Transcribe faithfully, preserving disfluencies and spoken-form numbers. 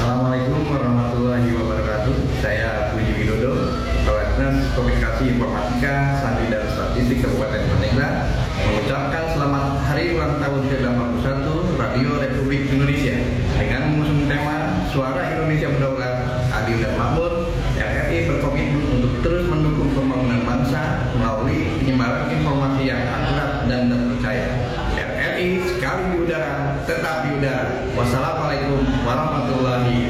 Assalamualaikum warahmatullahi wabarakatuh. Saya Puji Widodo, Kepala Dinas Komunikasi Informatika, Sandi dan Statistik Kabupaten Pandeglang, mengucapkan selamat hari ulang tahun ke delapan puluh satu Radio Republik Indonesia dengan mengusung tema Suara Indonesia Berdaulat, Adil dan Makmur. R R I berkomitmen untuk terus mendukung pembangunan bangsa melalui penyebaran informasi yang akurat dan terpercaya. R R I sekali di udara, tetap di udara. Wassalamualaikum warahmatullahi